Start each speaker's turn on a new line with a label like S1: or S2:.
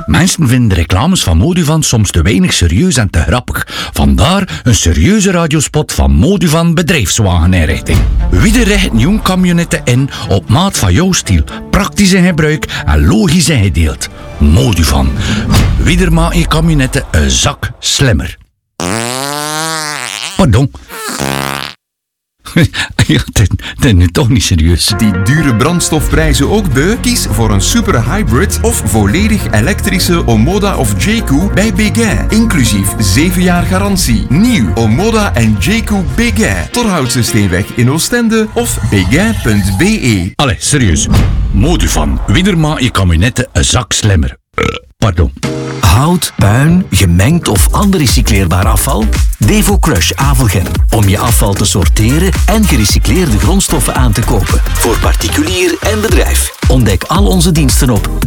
S1: Mensen vinden de reclames van Moduvan soms te weinig serieus en te grappig. Vandaar een serieuze radiospot van Moduvan Bedrijfswageninrichting. Wie richt jong camionetten in op maat van jouw stijl, praktisch in gebruik en logisch ingedeeld. Moduvan. Wie maakt je camionetten een zak slimmer. Pardon. Ja, dit is nu toch niet serieus.
S2: Die dure brandstofprijzen ook beu? Kies voor een super hybrid of volledig elektrische Omoda of Jayco bij Béguin. Inclusief 7 jaar garantie. Nieuw Omoda en Jayco Béguin. Torhoutse Steenweg in Oostende of béguin.be.
S1: Allee, serieus. Moduvan. Wie maakt je camionetten een zak slimmer. Pardon.
S3: Hout, puin, gemengd of ander recycleerbaar afval? Devo Crush Avelgem. Om je afval te sorteren en gerecycleerde grondstoffen aan te kopen. Voor particulier en bedrijf. Ontdek al onze diensten op